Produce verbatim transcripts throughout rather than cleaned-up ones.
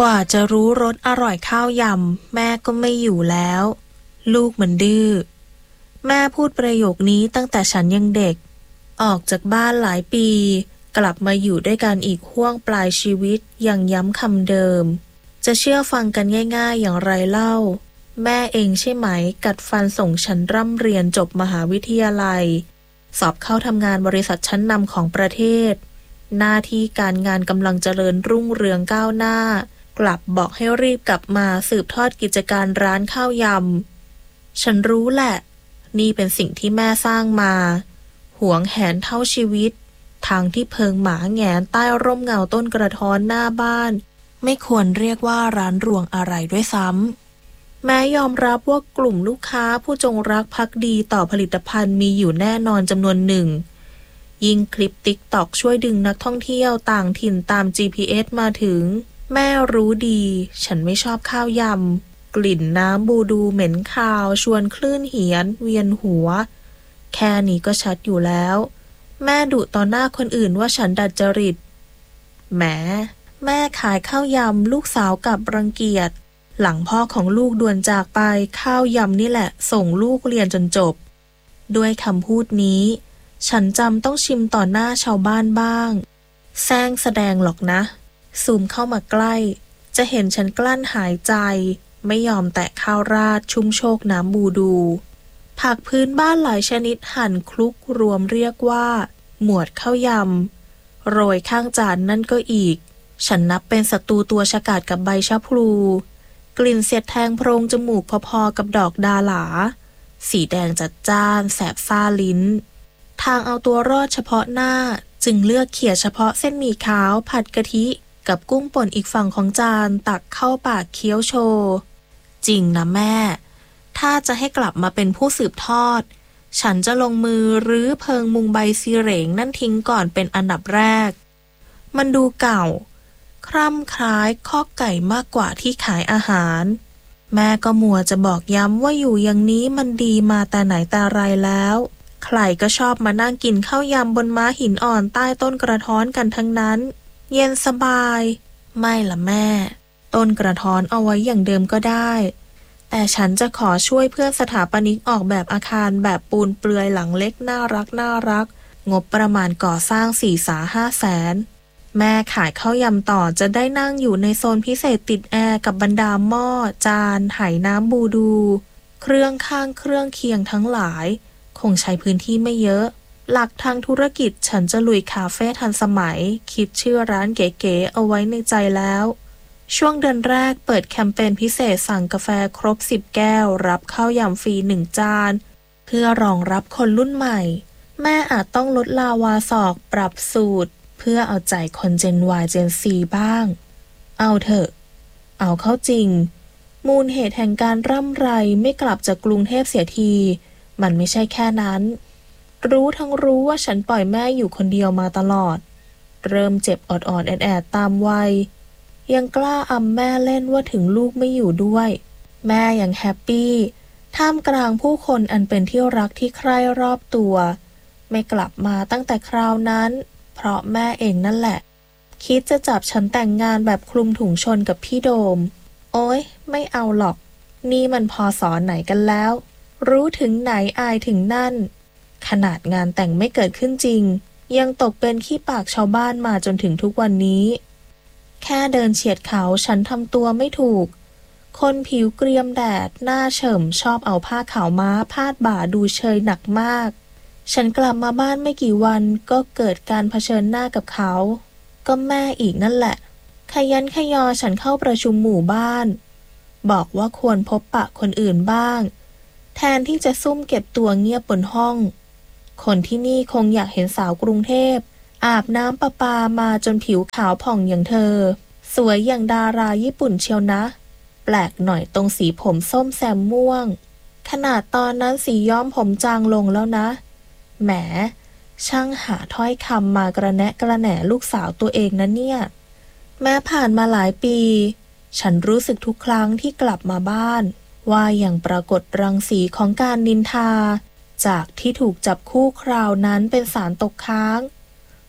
กว่าจะรู้รสอร่อยข้าวยำแม่ก็ไม่อยู่แล้วลูกมันดื้อแม่พูดประโยคนี้ตั้งแต่ฉันยังเด็กออกจากบ้านหลายปีกลับมาอยู่ด้วยกันอีกห้วงปลายชีวิตยังย้ำคำเดิมจะเชื่อฟังกันง่ายๆอย่างไรเล่าแม่เองใช่ไหมกัดฟันส่งฉันร่ำเรียนจบมหาวิทยาลัยสอบเข้าทำงานบริษัทชั้นนำของประเทศหน้าที่การงานกำลังเจริญรุ่งเรืองก้าวหน้ากลับบอกให้รีบกลับมาสืบทอดกิจการร้านข้าวยำฉันรู้แหละนี่เป็นสิ่งที่แม่สร้างมาหวงแหนเท่าชีวิตทางที่เพิงหมาแงนใต้ร่มเงาต้นกระท้อนหน้าบ้านไม่ควรเรียกว่าร้านรวงอะไรด้วยซ้ำแม้ยอมรับว่ากลุ่มลูกค้าผู้จงรักภักดีต่อผลิตภัณฑ์มีอยู่แน่นอนจำนวนหนึ่งยิ่งคลิป ติ๊กต็อก ช่วยดึงนักท่องเที่ยวต่างถิ่นตาม จี พี เอส มาถึงแม่รู้ดีฉันไม่ชอบข้าวยำกลิ่นน้ำบูดูเหม็นคาวชวนคลื่นเหียนเวียนหัวแค่นี้ก็ชัดอยู่แล้วแม่ดุต่อหน้าคนอื่นว่าฉันดัดจริตแหมแม่ขายข้าวยำลูกสาวกลับรังเกียจหลังพ่อของลูกด่วนจากไปข้าวยำนี่แหละส่งลูกเรียนจนจบด้วยคำพูดนี้ฉันจำต้องชิมต่อหน้าชาวบ้านบ้างแซงแสดงหรอกนะซูมเข้ามาใกล้จะเห็นฉันกลั้นหายใจไม่ยอมแตะข้าวราดชุ่มโชกน้ำบูดูผักพื้นบ้านหลายชนิดหั่นคลุกรวมเรียกว่าหมวดข้าวยำโรยข้างจานนั่นก็อีกฉันนับเป็นศัตรูตัวฉกาจกับใบชะพลูกลิ่นเสียดแทงโพรงจมูกพอๆกับดอกดาหลาสีแดงจัดจ้านแสบซ่าลิ้นทางเอาตัวรอดเฉพาะหน้าจึงเลือกเขี่ยเฉพาะเส้นหมี่ขาวผัดกะทิกับกุ้งป่นอีกฝั่งของจานตักเข้าปากเคี้ยวโชว์จริงนะแม่ถ้าจะให้กลับมาเป็นผู้สืบทอดฉันจะลงมือรื้อเพิงมุงใบซีเหลงนั่นทิ้งก่อนเป็นอันดับแรกมันดูเก่าคร่ำคล้ายคอกไก่มากกว่าที่ขายอาหารแม่ก็มัวจะบอกย้ำว่าอยู่อย่างนี้มันดีมาแต่ไหนแต่ไรแล้วใครก็ชอบมานั่งกินข้าวยำบนม้าหินอ่อนใต้ต้นกระท้อนกันทั้งนั้นเย็นสบายไม่ล่ะแม่ต้นกระท้อนเอาไว้อย่างเดิมก็ได้แต่ฉันจะขอช่วยเพื่อนสถาปนิกออกแบบอาคารแบบปูนเปลือยหลังเล็กน่ารักน่ารักงบประมาณก่อสร้างสี่สาห้าแสนแม่ขายข้าวยำต่อจะได้นั่งอยู่ในโซนพิเศษติดแอร์กับบรรดาหม้อจานไหน้ำบูดูเครื่องข้างเครื่องเคียงทั้งหลายคงใช้พื้นที่ไม่เยอะหลักทางธุรกิจฉันจะลุยคาเฟ่ทันสมัยคิดชื่อร้านเก๋ๆเอาไว้ในใจแล้วช่วงเดือนแรกเปิดแคมเปญพิเศษสั่งกาแฟครบสิบแก้วรับข้าวยำฟรีหนึ่งจานเพื่อรองรับคนรุ่นใหม่แม่อาจต้องลดลาวาศอกปรับสูตรเพื่อเอาใจคนเจน Y เจน ซี บ้างเอาเถอะเอาเข้าจริงมูลเหตุแห่งการร่ำไรไม่กลับจากกรุงเทพเสียทีมันไม่ใช่แค่นั้นรู้ทั้งรู้ว่าฉันปล่อยแม่อยู่คนเดียวมาตลอดเริ่มเจ็บออดๆแอดๆตามวัยยังกล้าอำแม่เล่นว่าถึงลูกไม่อยู่ด้วยแม่ยังแฮปปี้ท่ามกลางผู้คนอันเป็นที่รักที่ใคร่รอบตัวไม่กลับมาตั้งแต่คราวนั้นเพราะแม่เองนั่นแหละคิดจะจับฉันแต่งงานแบบคลุมถุงชนกับพี่โดมโอ๊ยไม่เอาหรอกนี่มันพศไหนกันแล้วรู้ถึงไหนอายถึงนั่นขนาดงานแต่งไม่เกิดขึ้นจริงยังตกเป็นขี้ปากชาวบ้านมาจนถึงทุกวันนี้แค่เดินเฉียดเขาฉันทำตัวไม่ถูกคนผิวเกรียมแดดหน้าเฉิมชอบเอาผ้าขาวม้าพาดบ่าดูเชยหนักมากฉันกลับมาบ้านไม่กี่วันก็เกิดการเผชิญหน้ากับเขาก็แม่อีกนั่นแหละขยันขยอฉันเข้าประชุมหมู่บ้านบอกว่าควรพบปะคนอื่นบ้างแทนที่จะซุ่มเก็บตัวเงียบบนห้องคนที่นี่คงอยากเห็นสาวกรุงเทพอาบน้ำประปามาจนผิวขาวผ่องอย่างเธอสวยอย่างดาราญี่ปุ่นเชียวนะแปลกหน่อยตรงสีผมส้มแซมม่วงขนาดตอนนั้นสีย้อมผมจางลงแล้วนะแหมช่างหาถ้อยคำมากระแนะกระแหน่ลูกสาวตัวเองนะเนี่ยแม้ผ่านมาหลายปีฉันรู้สึกทุกครั้งที่กลับมาบ้านว่ายังปรากฏรังสีของการนินทาจากที่ถูกจับคู่คราวนั้นเป็นสารตกค้าง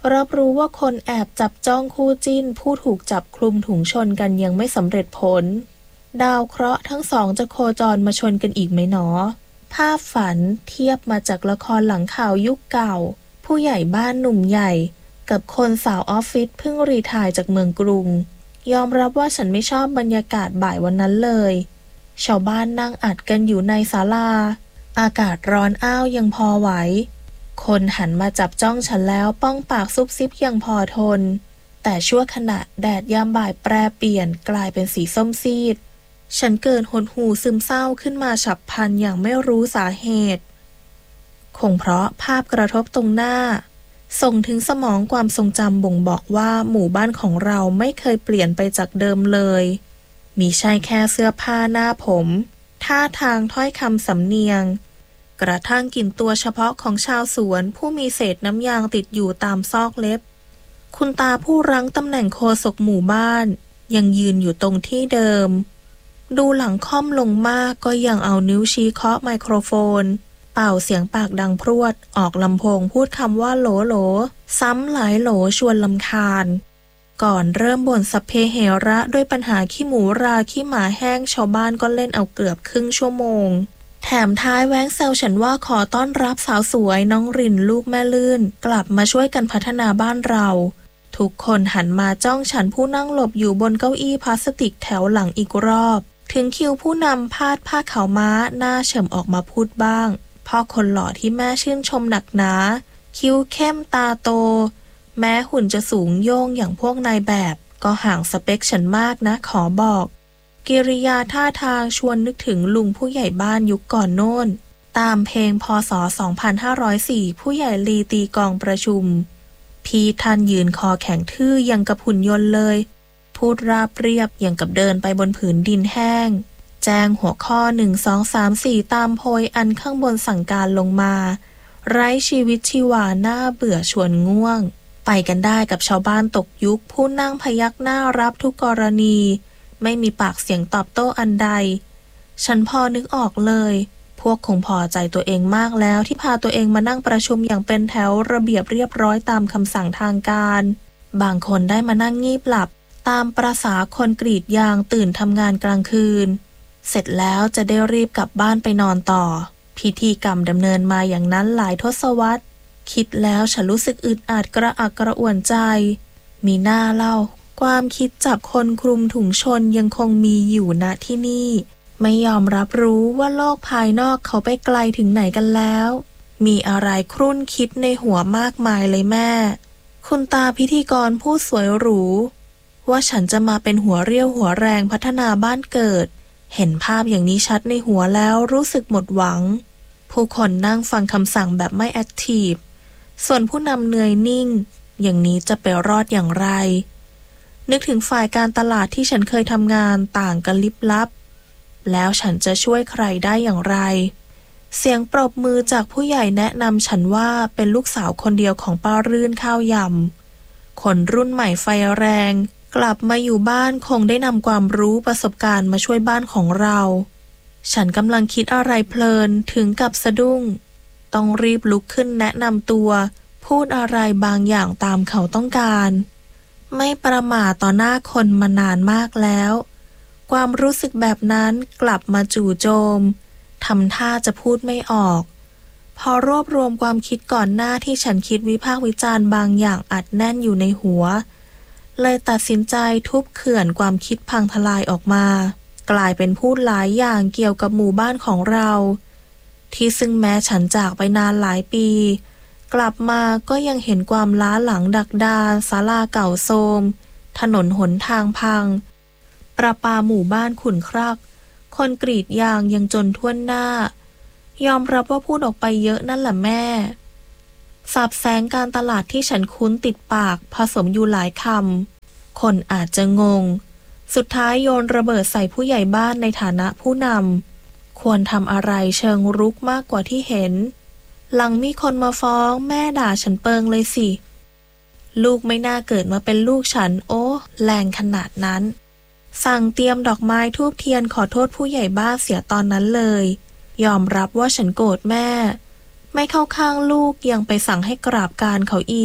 รับรู้ว่าคนแอบจับจ้องคู่จิ้นผู้ถูกจับคลุมถุงชนกันยังไม่สำเร็จผลดาวเคราะห์ทั้งสองจะโคจรมาชนกันอีกไหมหนอภาพฝันเทียบมาจากละครหลังข่าวยุคเก่าผู้ใหญ่บ้านหนุ่มใหญ่กับคนสาวออฟฟิศเพิ่งรีไทร์จากเมืองกรุงยอมรับว่าฉันไม่ชอบบรรยากาศบ่ายวันนั้นเลยชาวบ้านนั่งอัดกันอยู่ในศาลาอากาศร้อนอ้าวยังพอไหวคนหันมาจับจ้องฉันแล้วป้องปากซุบซิบยังพอทนแต่ชั่วขณะแดดยามบ่ายแปรเปลี่ยนกลายเป็นสีส้มซีดฉันเกิดหดหู่ซึมเศร้าขึ้นมาฉับพลันอย่างไม่รู้สาเหตุคงเพราะภาพกระทบตรงหน้าส่งถึงสมองความทรงจำบ่งบอกว่าหมู่บ้านของเราไม่เคยเปลี่ยนไปจากเดิมเลยมีใช่แค่เสื้อผ้าหน้าผมท่าทางถ้อยคำสำเนียงกระทั่งกลิ่นตัวเฉพาะของชาวสวนผู้มีเศษน้ำยางติดอยู่ตามซอกเล็บคุณตาผู้รั้งตำแหน่งโฆษกหมู่บ้านยังยืนอยู่ตรงที่เดิมดูหลังค่อมลงมากก็ยังเอานิ้วชี้เคาะไมโครโฟนเป่าเสียงปากดังพรวดออกลำโพงพูดคำว่าโหลโหลซ้ำหลายโหลชวนลำคาญก่อนเริ่มบ่นสัพเพเหระด้วยปัญหาขี้หมูราขี้หมาแห้งชาวบ้านก็เล่นเอาเกือบครึ่งชั่วโมงแถมท้ายแว้งแซวฉันว่าขอต้อนรับสาวสวยน้องรินลูกแม่ลื่นกลับมาช่วยกันพัฒนาบ้านเราทุกคนหันมาจ้องฉันผู้นั่งหลบอยู่บนเก้าอี้พลาสติกแถวหลังอีกรอบถึงคิวผู้นำพาดผ้าขาวม้าหน้าเฉิมออกมาพูดบ้างพ่อคนหล่อที่แม่ชื่นชมหนักหนาคิ้วเข้มตาโตแม้หุ่นจะสูงโย่งอย่างพวกนายแบบก็ห่างสเปคฉันมากนะขอบอกกิริยาท่าทางชวนนึกถึงลุงผู้ใหญ่บ้านยุคก่อนโน้นตามเพลงพ.ศ. สองพันห้าร้อยสี่ผู้ใหญ่ลีตีกองประชุมพี่ท่านยืนคอแข็งทื่อยังกับหุ่นยนต์เลยพูดราบเรียบอย่างกับเดินไปบนผืนดินแห้งแจ้งหัวข้อหนึ่ง สอง สาม สี่ตามโพยอันข้างบนสั่งการลงมาไร้ชีวิตชีวาหน้าเบื่อชวนง่วงไปกันได้กับชาวบ้านตกยุคผู้นั่งพยักหน้ารับทุกกรณีไม่มีปากเสียงตอบโต้อันใดฉันพอนึกออกเลยพวกคงพอใจตัวเองมากแล้วที่พาตัวเองมานั่งประชุมอย่างเป็นแถวระเบียบเรียบร้อยตามคำสั่งทางการบางคนได้มานั่งงีบหลับตามประสาคนกรีดยางตื่นทำงานกลางคืนเสร็จแล้วจะได้รีบกลับบ้านไปนอนต่อพิธีกรรมดำเนินมาอย่างนั้นหลายทศวรรษคิดแล้วฉันรู้สึกอึดอัดกระอักกระอ่วนใจมีหน้าเล่าความคิดจับคนคลุมถุงชนยังคงมีอยู่ณที่นี่ไม่ยอมรับรู้ว่าโลกภายนอกเขาไปไกลถึงไหนกันแล้วมีอะไรครุ่นคิดในหัวมากมายเลยแม่คุณตาพิธีกรผู้สวยหรูว่าฉันจะมาเป็นหัวเรี่ยวหัวแรงพัฒนาบ้านเกิดเห็นภาพอย่างนี้ชัดในหัวแล้วรู้สึกหมดหวังผู้คนนั่งฟังคำสั่งแบบไม่แอคทีฟส่วนผู้นำเหนื่อยนิ่งอย่างนี้จะไปรอดอย่างไรนึกถึงฝ่ายการตลาดที่ฉันเคยทำงานต่างกันลิบลับแล้วฉันจะช่วยใครได้อย่างไรเสียงปรบมือจากผู้ใหญ่แนะนำฉันว่าเป็นลูกสาวคนเดียวของป้ารื่นข้าวยำคนรุ่นใหม่ไฟแรงกลับมาอยู่บ้านคงได้นำความรู้ประสบการณ์มาช่วยบ้านของเราฉันกำลังคิดอะไรเพลินถึงกับสะดุ้งต้องรีบลุกขึ้นแนะนำตัวพูดอะไรบางอย่างตามเขาต้องการไม่ประมาทต่อหน้าคนมานานมากแล้วความรู้สึกแบบนั้นกลับมาจู่โจมทำท่าจะพูดไม่ออกพอรวบรวมความคิดก่อนหน้าที่ฉันคิดวิพากษ์วิจารณ์บางอย่างอัดแน่นอยู่ในหัวเลยตัดสินใจทุบเขื่อนความคิดพังทลายออกมากลายเป็นพูดหลายอย่างเกี่ยวกับหมู่บ้านของเราที่ซึ่งแม้ฉันจากไปนานหลายปีกลับมาก็ยังเห็นความล้าหลังดักดานศาลาเก่าโทรมถนนหนทางพังประปาหมู่บ้านขุ่นครักคนกรีดยางยังจนท่วนหน้ายอมรับว่าพูดออกไปเยอะนั่นแหละแม่สับแสงการตลาดที่ฉันคุ้นติดปากผสมอยู่หลายคำคนอาจจะงงสุดท้ายโยนระเบิดใส่ผู้ใหญ่บ้านในฐานะผู้นำควรทำอะไรเชิงรุกมากกว่าที่เห็นหลังมีคนมาฟ้องแม่ด่าฉันเปิงเลยสิลูกไม่น่าเกิดมาเป็นลูกฉันโอ้แรงขนาดนั้นสั่งเตรียมดอกไม้ธูปเทียนขอโทษผู้ใหญ่บ้านเสียตอนนั้นเลยยอมรับว่าฉันโกรธแม่ไม่เข้าข้างลูกยังไปสั่งให้กราบการเขาอีก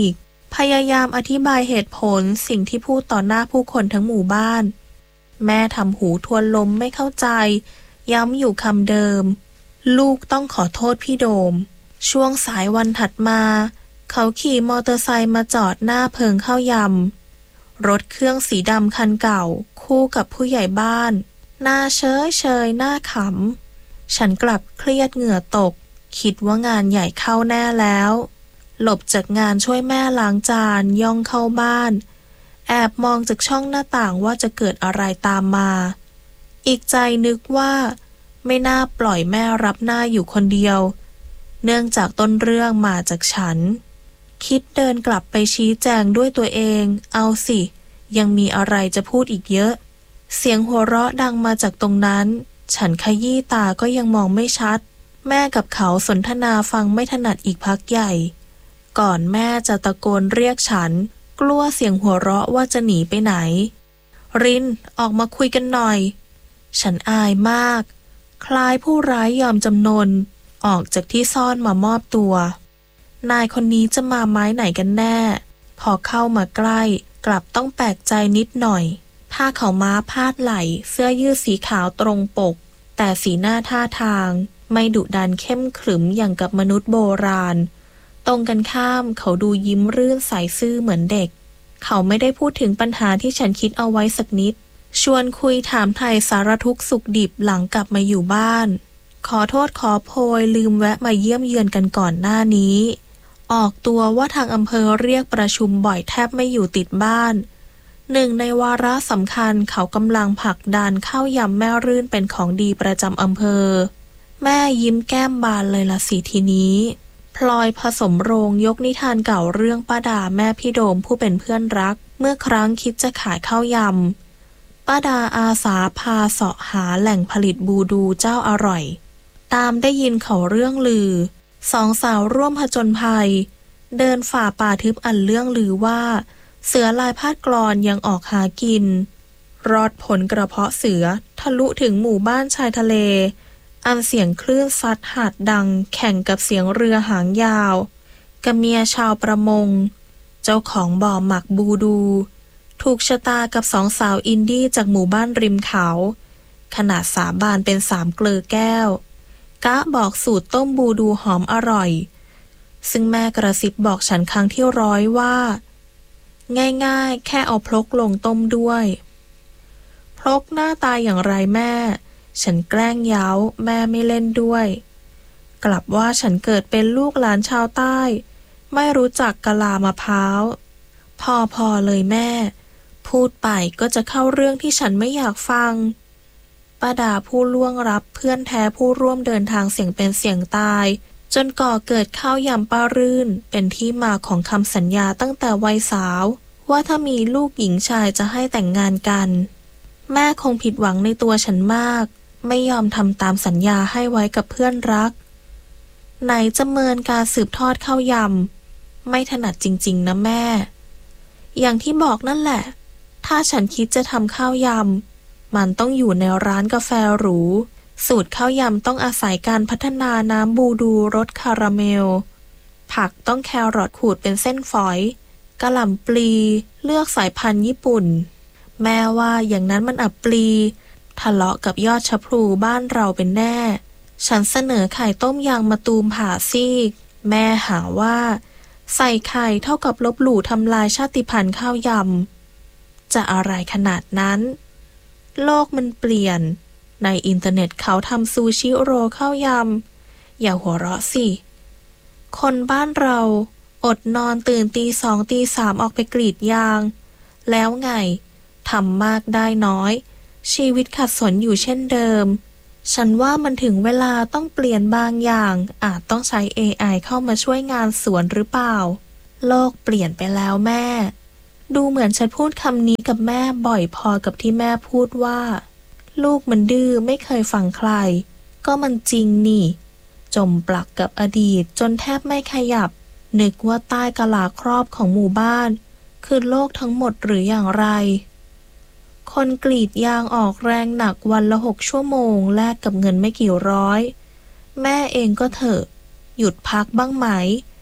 พยายามอธิบายเหตุผลสิ่งที่พูดต่อหน้าผู้คนทั้งหมู่บ้านแม่ทำหูทวนลมไม่เข้าใจย้ำอยู่คำเดิมลูกต้องขอโทษพี่โดมช่วงสายวันถัดมาเขาขี่มอเตอร์ไซค์มาจอดหน้าเพิงข้าวยำรถเครื่องสีดำคันเก่าคู่กับผู้ใหญ่บ้านหน้าเฉยเฉยหน้าขำฉันกลับเครียดเหงื่อตกคิดว่างานใหญ่เข้าแน่แล้วหลบจากงานช่วยแม่ล้างจานย่องเข้าบ้านแอบมองจากช่องหน้าต่างว่าจะเกิดอะไรตามมาอีกใจนึกว่าไม่น่าปล่อยแม่รับหน้าอยู่คนเดียวเนื่องจากต้นเรื่องมาจากฉันคิดเดินกลับไปชี้แจงด้วยตัวเองเอาสิยังมีอะไรจะพูดอีกเยอะเสียงหัวเราะดังมาจากตรงนั้นฉันขยี้ตาก็ยังมองไม่ชัดแม่กับเขาสนทนาฟังไม่ถนัดอีกพักใหญ่ก่อนแม่จะตะโกนเรียกฉันกลัวเสียงหัวเราะว่าจะหนีไปไหนรินออกมาคุยกันหน่อยฉันอายมากคล้ายผู้ร้ายยอมจำนนออกจากที่ซ่อนมามอบตัวนายคนนี้จะมาไม้ไหนกันแน่พอเข้ามาใกล้กลับต้องแปลกใจนิดหน่อยผ้าขาวม้าพาดไหล่เสื้อยืดสีขาวตรงปกแต่สีหน้าท่าทางไม่ดุดันเข้มขรึมอย่างกับมนุษย์โบราณตรงกันข้ามเขาดูยิ้มรื่นใสซื่อเหมือนเด็กเขาไม่ได้พูดถึงปัญหาที่ฉันคิดเอาไว้สักนิดชวนคุยถามไถ่สารทุกข์สุขดิบหลังกลับมาอยู่บ้านขอโทษขอโพยลืมแวะมาเยี่ยมเยือนกันก่อนหน้านี้ออกตัวว่าทางอำเภอเรียกประชุมบ่อยแทบไม่อยู่ติดบ้านหนึ่งในวาระสำคัญเขากำลังผลักดันข้าวยำแม่รื่นเป็นของดีประจำอำเภอแม่ยิ้มแก้มบานเลยละสิทีนี้พลอยผสมโรงยกนิทานเก่าเรื่องป้าดาแม่พี่โดมผู้เป็นเพื่อนรักเมื่อครั้งคิดจะขายข้าวยำป้าดาอาสาพาเสาะหาแหล่งผลิตบูดูเจ้าอร่อยตามได้ยินเขาเรื่องลือสองสาวร่วมผจญภัยเดินฝ่าป่าทึบอันเรื่องลือว่าเสือลายพาดกลอนยังออกหากินรอดผลกระเพาะเสือทะลุถึงหมู่บ้านชายทะเลอันเสียงคลื่นซัดหาดดังแข่งกับเสียงเรือหางยาวกับเมียชาวประมงเจ้าของบ่อหมักบูดูถูกชะตากับสองสาวอินดี้จากหมู่บ้านริมเขาขนาดสาบานเป็นสามเกลือแก้วกะบอกสูตรต้มบูดูหอมอร่อยซึ่งแม่กระซิบบอกฉันครั้งที่ร้อยว่าง่ายๆแค่เอาพลกลงต้มด้วยพลกหน้าตาอย่างไรแม่ฉันแกล้งเย้าแม่ไม่เล่นด้วยกลับว่าฉันเกิดเป็นลูกหลานชาวใต้ไม่รู้จักกะลามะพร้าวพอพอเลยแม่พูดไปก็จะเข้าเรื่องที่ฉันไม่อยากฟังป้าดาผู้ล่วงรับเพื่อนแท้ผู้ร่วมเดินทางเสี่ยงเป็นเสี่ยงตายจนก่อเกิดข้าวยำป้ารื่นเป็นที่มาของคำสัญญาตั้งแต่วัยสาวว่าถ้ามีลูกหญิงชายจะให้แต่งงานกันแม่คงผิดหวังในตัวฉันมากไม่ยอมทำตามสัญญาให้ไว้กับเพื่อนรักไหนจะเมินการสืบทอดข้าวยำไม่ถนัดจริงๆนะแม่อย่างที่บอกนั่นแหละถ้าฉันคิดจะทำข้าวยำมันต้องอยู่ในร้านกาแฟหรูสูตรข้าวยำต้องอาศัยการพัฒนาน้ำบูดูรสคาราเมลผักต้องแครอทขูดเป็นเส้นฝอยกะหล่ำปลีเลือกสายพันธุ์ญี่ปุ่นแม่ว่าอย่างนั้นมันอับปลีทะเลาะกับยอดชะพลูบ้านเราเป็นแน่ฉันเสนอไข่ต้มยางมะตูมผ่าซีกแม่หาว่าใส่ไข่เท่ากับลบหลู่ทำลายชาติพันธุ์ข้าวยำจะอะไรขนาดนั้นโลกมันเปลี่ยนในอินเทอร์เน็ตเขาทำซูชิโรข้าวยำอย่าหัวเราะสิคนบ้านเราอดนอนตื่นตีสองตีสามออกไปกรีดยางแล้วไงทำมากได้น้อยชีวิตขัดสนอยู่เช่นเดิมฉันว่ามันถึงเวลาต้องเปลี่ยนบางอย่างอาจต้องใช้ เอ ไอ เข้ามาช่วยงานสวนหรือเปล่าโลกเปลี่ยนไปแล้วแม่ดูเหมือนฉันพูดคำนี้กับแม่บ่อยพอกับที่แม่พูดว่าลูกมันดื้อไม่เคยฟังใครก็มันจริงนี่จมปลักกับอดีตจนแทบไม่ขยับนึกว่าใต้กะลาครอบของหมู่บ้านคือโลกทั้งหมดหรืออย่างไรคนกรีดยางออกแรงหนักวันละหกชั่วโมงแลกกับเงินไม่กี่ร้อยแม่เองก็เถอะหยุดพักบ้างไหม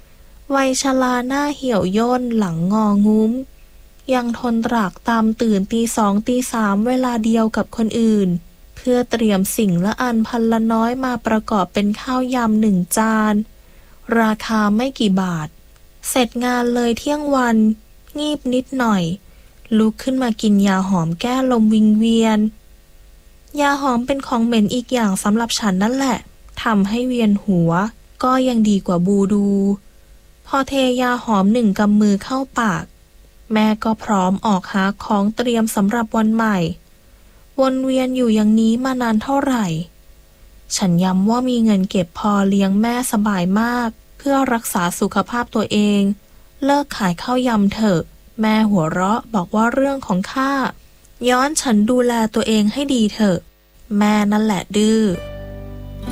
วัยชราหน้าเหี่ยวย่นหลังงองุ้มยังทนตรากตามตื่นตีสองตีสามเวลาเดียวกับคนอื่นเพื่อเตรียมสิ่งละอันพันละน้อยมาประกอบเป็นข้าวยำหนึ่งจานราคาไม่กี่บาทเสร็จงานเลยเที่ยงวันงีบนิดหน่อยลุกขึ้นมากินยาหอมแก้ลมวิงเวียนยาหอมเป็นของเหม็นอีกอย่างสำหรับฉันนั่นแหละทำให้เวียนหัวก็ยังดีกว่าบูดูพอเทยาหอมหนึ่งกำมือเข้าปากแม่ก็พร้อมออกหาของเตรียมสำหรับวันใหม่วนเวียนอยู่อย่างนี้มานานเท่าไหร่ฉันย้ำว่ามีเงินเก็บพอเลี้ยงแม่สบายมากเพื่อรักษาสุขภาพตัวเองเลิกขายข้าวยำเถอะแม่หัวเราะบอกว่าเรื่องของข้าย้อนฉันดูแลตัวเองให้ดีเถอะแม่นั่นแหละดื้อ